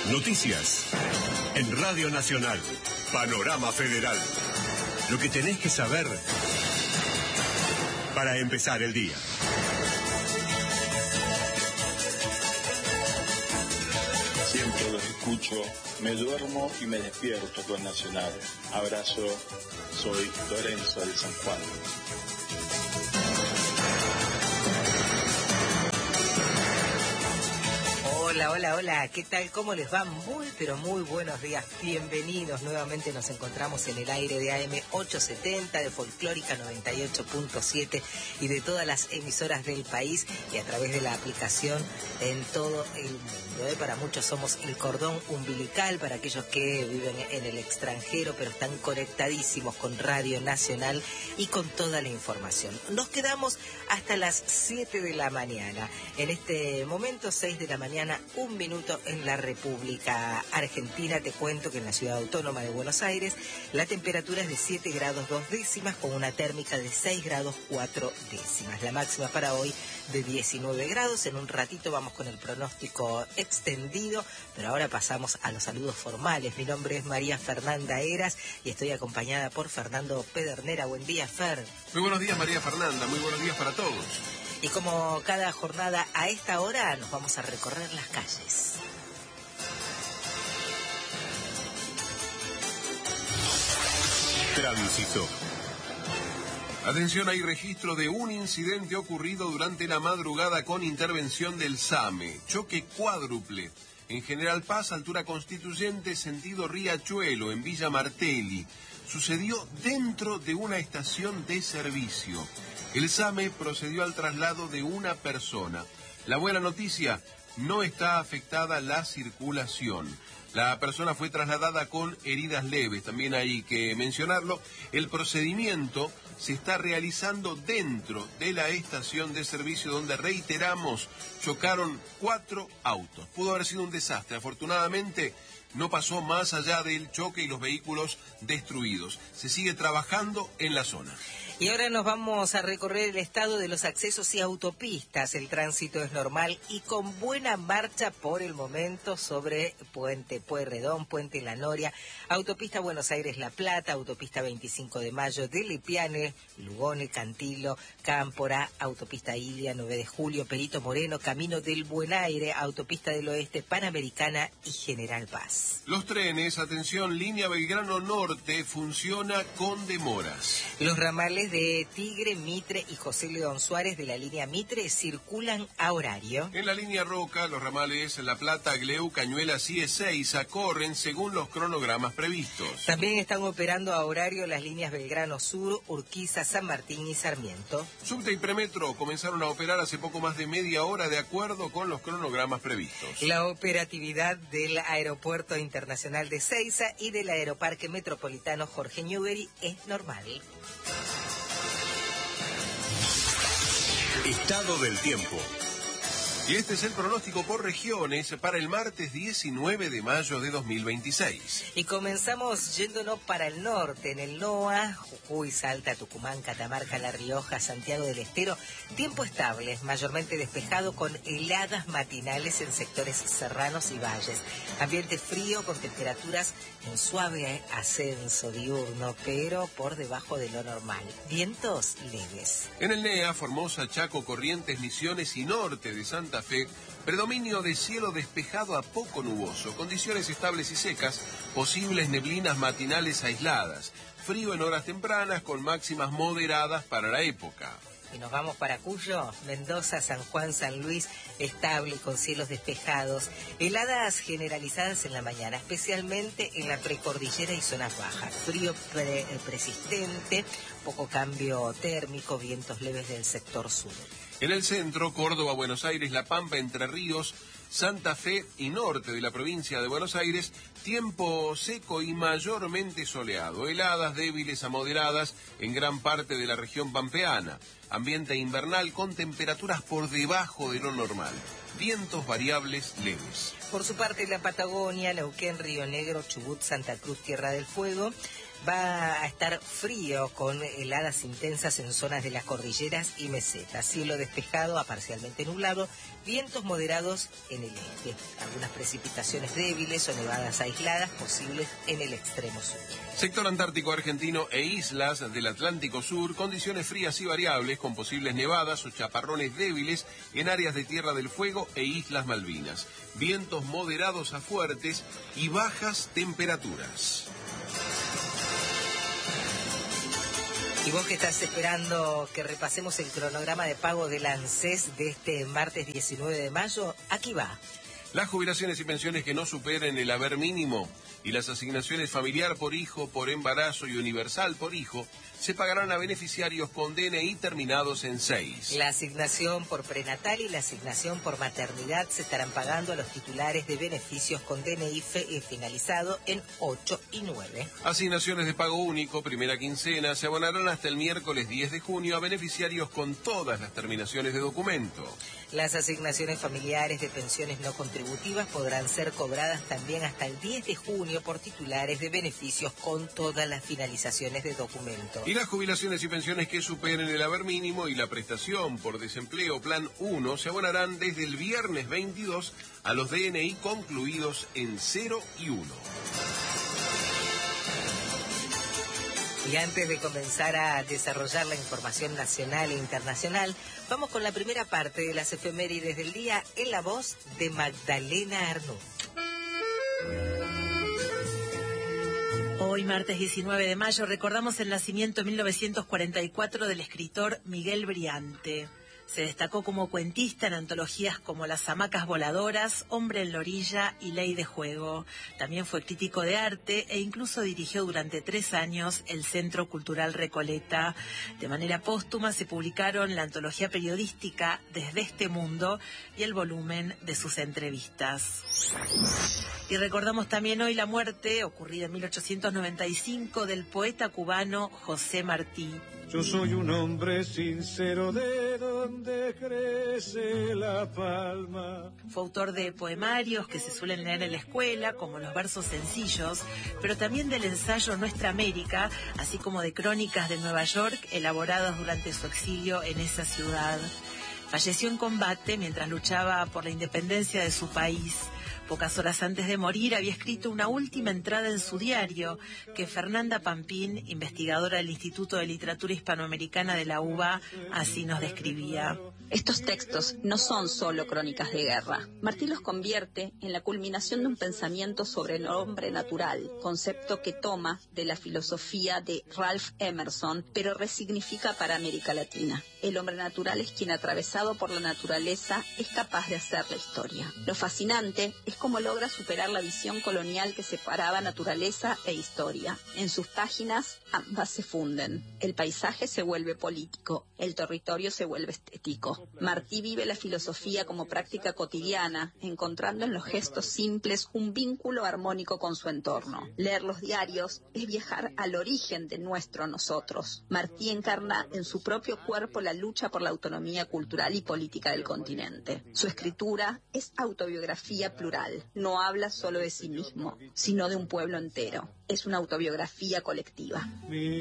Noticias. En Radio Nacional. Panorama Federal. Lo que tenés que saber para empezar el día. Siempre los escucho, me duermo y me despierto con Nacional. Abrazo, soy Lorenzo de San Juan. Hola, ¿qué tal? ¿Cómo les va? Pero muy buenos días, bienvenidos. Nuevamente nos encontramos en el aire de AM 870, de Folclórica 98.7 y de todas las emisoras del país y a través de la aplicación en todo el mundo. Para muchos somos el cordón umbilical, para aquellos que viven en el extranjero, pero están conectadísimos con Radio Nacional y con toda la información. Nos quedamos hasta las 7 de la mañana. En este momento, 6 de la mañana, 1 minuto en la República Argentina. Te cuento que en la Ciudad Autónoma de Buenos Aires la temperatura es de 7 grados 2 décimas con una térmica de 6 grados 4 décimas. La máxima para hoy de 19 grados. En un ratito vamos con el pronóstico extendido, pero ahora pasamos a los saludos formales. Mi nombre es María Fernanda Heras y estoy acompañada por Fernando Pedernera. Buen día, Fer. Muy buenos días, María Fernanda. Muy buenos días para todos. Y como cada jornada a esta hora nos vamos a recorrer las calles. Tránsito. Atención, hay registro de un incidente ocurrido durante la madrugada con intervención del SAME. Choque cuádruple. En General Paz, altura Constituyente, sentido Riachuelo, en Villa Martelli. Sucedió dentro de una estación de servicio. El SAME procedió al traslado de una persona. La buena noticia, no está afectada la circulación. La persona fue trasladada con heridas leves, también hay que mencionarlo. El procedimiento se está realizando dentro de la estación de servicio donde, reiteramos, chocaron 4 autos. Pudo haber sido un desastre, afortunadamente no pasó más allá del choque y los vehículos destruidos. Se sigue trabajando en la zona. Y ahora nos vamos a recorrer el estado de los accesos y autopistas. El tránsito es normal y con buena marcha por el momento sobre Puente Pueyrredón, Puente La Noria, Autopista Buenos Aires-La Plata, Autopista 25 de Mayo de Lipiane, Lugone, Cantilo, Cámpora, Autopista Ilia, 9 de Julio, Perito Moreno, Camino del Buen Aire, Autopista del Oeste, Panamericana y General Paz. Los trenes, atención, línea Belgrano Norte, funciona con demoras. Los ramales de Tigre, Mitre y José León Suárez de la línea Mitre circulan a horario. En la línea Roca, los ramales La Plata, Gleu, Cañuelas y Ezeiza corren según los cronogramas previstos. También están operando a horario las líneas Belgrano Sur, Urquiza, San Martín y Sarmiento. Subte y Premetro comenzaron a operar hace poco más de media hora de acuerdo con los cronogramas previstos. La operatividad del Aeropuerto Internacional de Ezeiza y del Aeroparque Metropolitano Jorge Newbery es normal. Estado del tiempo. Y este es el pronóstico por regiones para el martes 19 de mayo de 2026. Y comenzamos yéndonos para el norte, en el NOA, Jujuy, Salta, Tucumán, Catamarca, La Rioja, Santiago del Estero. Tiempo estable, mayormente despejado con heladas matinales en sectores serranos y valles. Ambiente frío con temperaturas en suave ascenso diurno, pero por debajo de lo normal. Vientos leves. En el NEA, Formosa, Chaco, Corrientes, Misiones y norte de Santa Fe, predominio de cielo despejado a poco nuboso, condiciones estables y secas, posibles neblinas matinales aisladas, frío en horas tempranas con máximas moderadas para la época. Y nos vamos para Cuyo, Mendoza, San Juan, San Luis, estable con cielos despejados, heladas generalizadas en la mañana, especialmente en la precordillera y zonas bajas, frío persistente, poco cambio térmico, vientos leves del sector sur. En el centro, Córdoba, Buenos Aires, La Pampa, Entre Ríos, Santa Fe y norte de la provincia de Buenos Aires, tiempo seco y mayormente soleado, heladas débiles a moderadas en gran parte de la región pampeana, ambiente invernal con temperaturas por debajo de lo normal, vientos variables leves. Por su parte, la Patagonia, Neuquén, Río Negro, Chubut, Santa Cruz, Tierra del Fuego, Va a estar frío con heladas intensas en zonas de las cordilleras y mesetas. Cielo despejado a parcialmente nublado, vientos moderados en el este. Algunas precipitaciones débiles o nevadas aisladas posibles en el extremo sur. Sector antártico argentino e islas del Atlántico Sur, condiciones frías y variables con posibles nevadas o chaparrones débiles en áreas de Tierra del Fuego e Islas Malvinas. Vientos moderados a fuertes y bajas temperaturas. Y vos que estás esperando que repasemos el cronograma de pago del ANSES de este martes 19 de mayo, aquí va. Las jubilaciones y pensiones que no superen el haber mínimo y las asignaciones familiar por hijo, por embarazo y universal por hijo se pagarán a beneficiarios con DNI terminados en 6. La asignación por prenatal y la asignación por maternidad se estarán pagando a los titulares de beneficios con DNI finalizado en 8 y 9. Asignaciones de pago único, primera quincena, se abonarán hasta el miércoles 10 de junio a beneficiarios con todas las terminaciones de documento. Las asignaciones familiares de pensiones no contributivas podrán ser cobradas también hasta el 10 de junio por titulares de beneficios con todas las finalizaciones de documento. Y las jubilaciones y pensiones que superen el haber mínimo y la prestación por desempleo Plan 1 se abonarán desde el viernes 22 a los DNI concluidos en 0 y 1. Y antes de comenzar a desarrollar la información nacional e internacional, vamos con la primera parte de las efemérides del día en la voz de Magdalena Arnoux. Hoy, martes 19 de mayo, recordamos el nacimiento en 1944 del escritor Miguel Briante. Se destacó como cuentista en antologías como Las hamacas voladoras, Hombre en la orilla y Ley de juego. También fue crítico de arte e incluso dirigió durante 3 años el Centro Cultural Recoleta. De manera póstuma se publicaron la antología periodística Desde este mundo y el volumen de sus entrevistas. Y recordamos también hoy la muerte, ocurrida en 1895, del poeta cubano José Martí. Yo soy un hombre sincero de donde crece la palma. Fue autor de poemarios que se suelen leer en la escuela, como los versos sencillos, pero también del ensayo Nuestra América, así como de crónicas de Nueva York elaboradas durante su exilio en esa ciudad. Falleció en combate mientras luchaba por la independencia de su país. Pocas horas antes de morir había escrito una última entrada en su diario que Fernanda Pampín, investigadora del Instituto de Literatura Hispanoamericana de la UBA, así nos describía. Estos textos no son solo crónicas de guerra. Martí los convierte en la culminación de un pensamiento sobre el hombre natural, concepto que toma de la filosofía de Ralph Emerson, pero resignifica para América Latina. El hombre natural es quien, atravesado por la naturaleza, es capaz de hacer la historia. Lo fascinante es cómo logra superar la visión colonial que separaba naturaleza e historia. En sus páginas, ambas se funden. El paisaje se vuelve político, el territorio se vuelve estético. Martí vive la filosofía como práctica cotidiana, encontrando en los gestos simples un vínculo armónico con su entorno. Leer los diarios es viajar al origen de nuestro nosotros. Martí encarna en su propio cuerpo la lucha por la autonomía cultural y política del continente. Su escritura es autobiografía plural. No habla solo de sí mismo, sino de un pueblo entero. Es una autobiografía colectiva.